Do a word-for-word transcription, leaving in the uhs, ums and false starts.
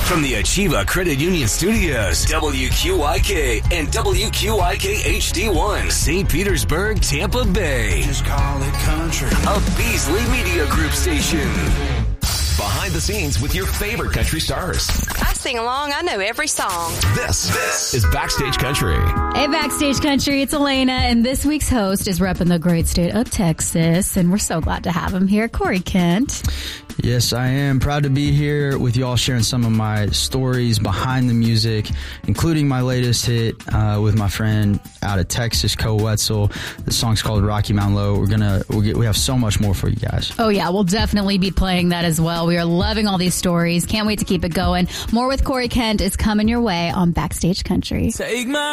From the Achieva Credit Union Studios, W Q I K and W Q I K H D one, Saint Petersburg, Tampa Bay. Just call it country. A Beasley Media Group station. Behind the scenes with your favorite country stars. I sing along. I know every song. This, this is Backstage Country. Hey, Backstage Country, it's Elena, and this week's host is repping the great state of Texas, and we're so glad to have him here, Corey Kent. Yes, I am proud to be here with y'all, sharing some of my stories behind the music, including my latest hit uh, with my friend out of Texas, Co Wetzel. The song's called Rocky Mountain Low. We're gonna we'll get, we have so much more for you guys. Oh yeah, we'll definitely be playing that as well. We are loving all these stories. Can't wait to keep it going. More with Corey Kent is coming your way on Backstage Country. Take my